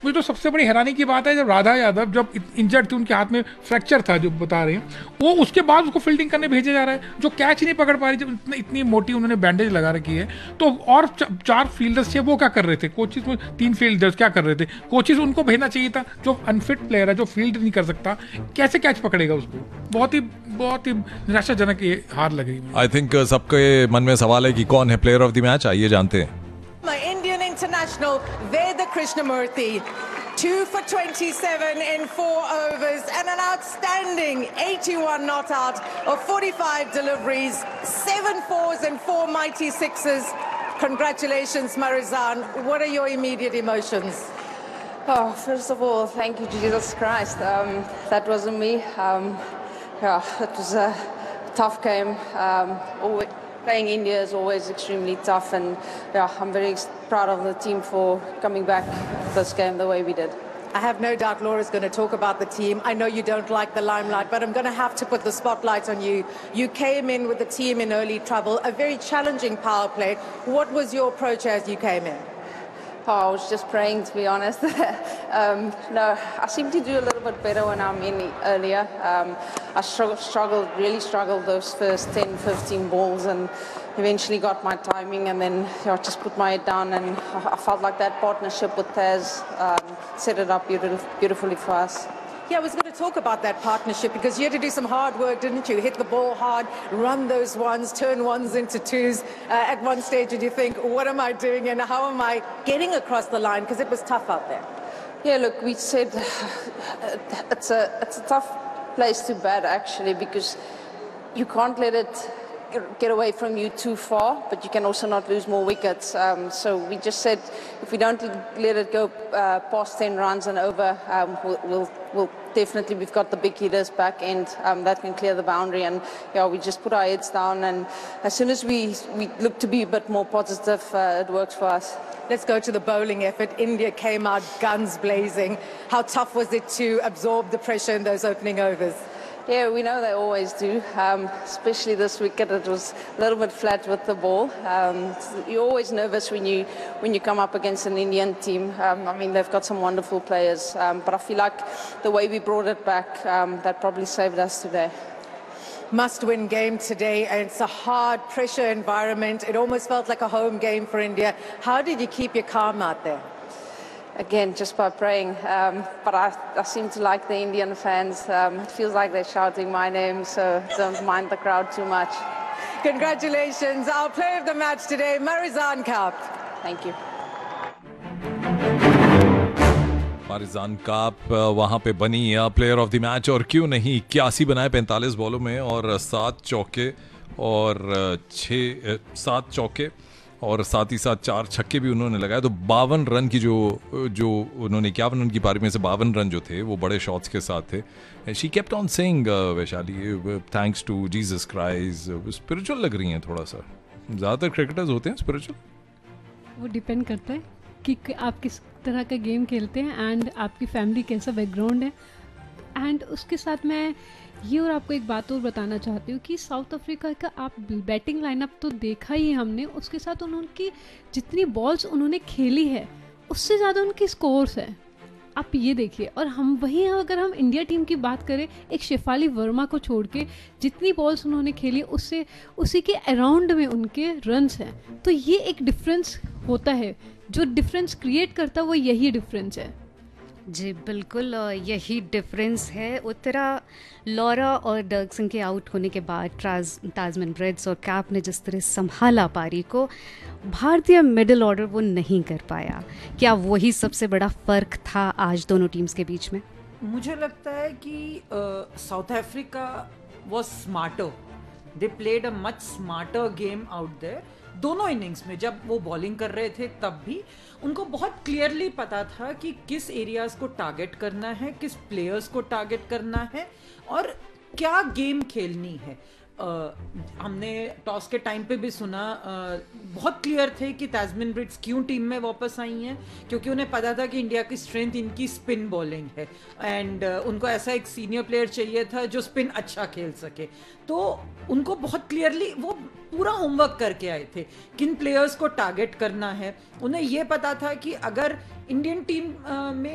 मुझे तो सबसे बड़ी हैरानी की बात है जब राधा यादव जब इंजर्ड थी, उनके हाथ में फ्रैक्चर था जो बता रहे हैं, वो उसके बाद उसको फील्डिंग करने भेजा जा रहा है जो कैच ही नहीं पकड़ पा रही, जब इतनी मोटी उन्होंने बैंडेज लगा रखी है। तो और चार फील्डर्स थे, वो क्या कर रहे थे? कोचिज में तीन फील्डर्स क्या कर रहे थे? कोचिज उनको भेजना चाहिए था। जो अनफिट प्लेयर है, जो फील्ड नहीं कर सकता, कैसे कैच पकड़ेगा उसको? बहुत ही निराशाजनक ये हार लग रही है। आई थिंक सबके मन में सवाल है कि कौन है प्लेयर ऑफ द मैच, आइए जानते हैं। Indian international Veda Krishnamurthy, 2 for 27 in 4 overs and an outstanding 81 not out of 45 deliveries, 7 fours and 4 mighty sixes. Congratulations, Marizan. What are your immediate emotions? Oh, first of all, thank you, Jesus Christ. That wasn't me. It was a tough game. Playing India is always extremely tough, and I'm very proud of the team for coming back this game the way we did. I have no doubt Laura's going to talk about the team. I know you don't like the limelight, but I'm going to have to put the spotlight on you. You came in with the team in early trouble, a very challenging power play. What was your approach as you came in? Oh, I was just praying, to be honest. No, I seem to do a little bit better when I'm in earlier. I really struggled those first 10, 15 balls, and eventually got my timing, and then I just put my head down, and I felt like that partnership with Taz set it up beautifully for us. Yeah, I was going to talk about that partnership because you had to do some hard work, didn't you? Hit the ball hard, run those ones, turn ones into twos. At one stage, did you think, what am I doing and how am I getting across the line? Because it was tough out there. Yeah, look, we said it's a tough place to bat, actually, because you can't let it get away from you too far, but you can also not lose more wickets. So we just said if we don't let it go past 10 runs and over, we'll definitely, we've got the big hitters back end that can clear the boundary, and we just put our heads down, and as soon as we look to be a bit more positive, it works for us. Let's go to the bowling effort. India came out guns blazing. How tough was it to absorb the pressure in those opening overs? Yeah, we know they always do, especially this wicket. It was a little bit flat with the ball. You're always nervous when you come up against an Indian team. I mean, they've got some wonderful players, but I feel like the way we brought it back, that probably saved us today. Must-win game today, and it's a hard pressure environment. It almost felt like a home game for India. How did you keep your calm out there? Again, just by praying, but I seem to like the Indian fans. It feels like they're shouting my name, so don't mind the crowd too much. Congratulations, our player of the match today, Marizan Kaap. Thank you. Marizanne काप वहां पे बनी player of the match, और क्यों नहीं, 81 बनाए 45 बॉलों में और 7 चौके और 7 चौके और साथ ही साथ 4 छक्के भी उन्होंने लगाए। तो 52 रन की जो उन्होंने 51 रन की पारी में से 52 रन जो थे वो बड़े शॉट्स के साथ थे। She kept on saying, Vaishali, thanks to Jesus Christ. Spiritual लग रही हैं थोड़ा सा। ज़्यादातर क्रिकेटर्स होते हैं स्पिरिचुअल। वो डिपेंड करता है कि आप किस तरह का गेम खेलते हैं एंड आपकी फैमिली कैसा बैकग्राउंड है। एंड उसके साथ मैं ये और आपको एक बात और बताना चाहती हूँ कि साउथ अफ्रीका का आप बैटिंग लाइनअप तो देखा ही हमने, उसके साथ उनकी जितनी बॉल्स उन्होंने खेली है उससे ज़्यादा उनकी स्कोर्स है, आप ये देखिए। और हम वहीं अगर हम इंडिया टीम की बात करें, एक शेफाली वर्मा को छोड़ के जितनी बॉल्स उन्होंने खेली उससे उसी के अराउंड में उनके रन्स हैं। तो ये एक डिफरेंस होता है, जो डिफरेंस क्रिएट करता है वो यही डिफरेंस है। जी बिल्कुल, यही डिफरेंस है। उत्तरा, लॉरा और डर्कसन के आउट होने के बाद ताजमन ब्रिड्स और कैप ने जिस तरह संभाला पारी को, भारतीय मिडिल ऑर्डर वो नहीं कर पाया। क्या वही सबसे बड़ा फ़र्क था आज दोनों टीम्स के बीच में? मुझे लगता है कि south Africa was smarter, they played a much smarter game out there. दोनों इनिंग्स में जब वो बॉलिंग कर रहे थे तब भी उनको बहुत क्लियरली पता था कि किस एरियाज को टारगेट करना है, किस प्लेयर्स को टारगेट करना है और क्या गेम खेलनी है। हमने टॉस के टाइम पे भी सुना, बहुत क्लियर थे कि ताजमिन ब्रिड्स क्यों टीम में वापस आई हैं, क्योंकि उन्हें पता था कि इंडिया की स्ट्रेंथ इनकी स्पिन बॉलिंग है एंड उनको ऐसा एक सीनियर प्लेयर चाहिए था जो स्पिन अच्छा खेल सके। तो उनको बहुत क्लियरली वो पूरा होमवर्क करके आए थे किन प्लेयर्स को टारगेट करना है। उन्हें ये पता था कि अगर इंडियन टीम में